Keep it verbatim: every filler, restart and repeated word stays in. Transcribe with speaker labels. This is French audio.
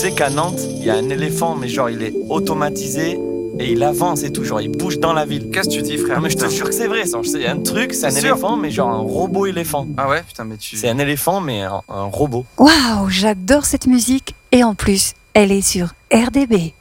Speaker 1: sais qu'à Nantes, il y a un éléphant, mais genre il est automatisé et il avance et tout, genre il bouge dans la ville.
Speaker 2: Qu'est-ce que tu dis, frère?
Speaker 1: Non mais je te
Speaker 2: Putain.
Speaker 1: jure que c'est vrai, ça. C'est un truc, c'est un
Speaker 2: C'est sûr.
Speaker 1: éléphant, mais genre un robot éléphant.
Speaker 2: Ah ouais, putain, mais tu...
Speaker 1: C'est un éléphant, mais un, un robot.
Speaker 3: Waouh, j'adore cette musique. Et en plus, elle est sur R D B.